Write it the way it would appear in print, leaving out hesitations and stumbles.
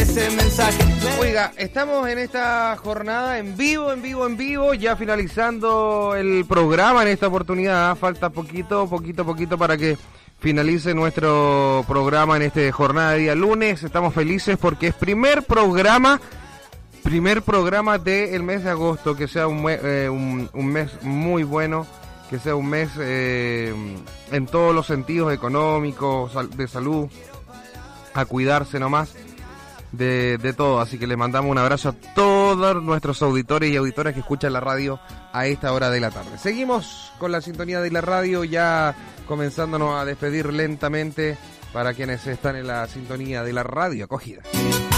ese mensaje. Oiga, estamos en esta jornada en vivo, ya finalizando el programa en esta oportunidad. Falta poquito para que finalice nuestro programa en esta jornada de día lunes. Estamos felices porque es primer programa del mes de agosto, que sea un mes muy bueno, que sea un mes en todos los sentidos económicos, de salud, a cuidarse nomás de todo. Así que les mandamos un abrazo a todos nuestros auditores y auditoras que escuchan la radio a esta hora de la tarde. Seguimos con la sintonía de la radio, ya comenzándonos a despedir lentamente para quienes están en la sintonía de la radio acogida.